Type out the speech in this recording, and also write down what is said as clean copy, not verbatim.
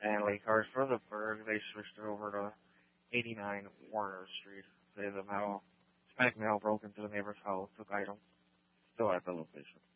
And like cars for the Berg, they switched it over to 89 Warner Street. The Hispanic male broke into the neighbor's house, took items, still at the location.